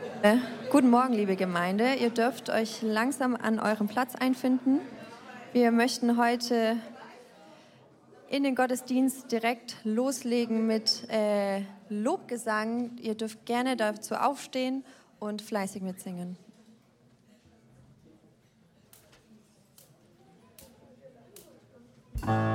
Guten Morgen, liebe Gemeinde. Ihr dürft euch langsam an eurem Platz einfinden. Wir möchten heute in den Gottesdienst direkt loslegen mit Lobgesang. Ihr dürft gerne dazu aufstehen und fleißig mitsingen.